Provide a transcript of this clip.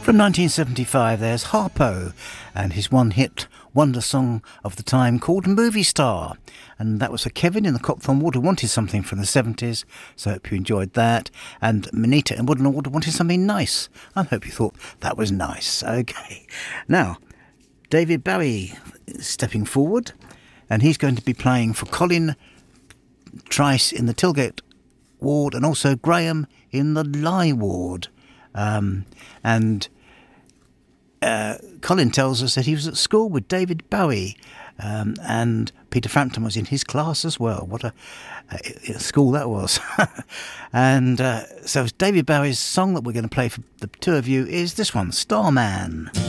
From 1975, there's Harpo and his one-hit wonder song of the time called Movie Star. And that was for Kevin in the Copthorne Ward who wanted something from the 70s, so I hope you enjoyed that. And Manita in Woodland Ward wanted something nice. I hope you thought that was nice. Okay. Now, David Bowie is stepping forward, and he's going to be playing for Colin Trice in the Tilgate Ward and also Graham in the Lye Ward. Colin tells us that he was at school with David Bowie, and Peter Frampton was in his class as well. What a school that was. And so David Bowie's song that we're going to play for the two of you is this one, Starman.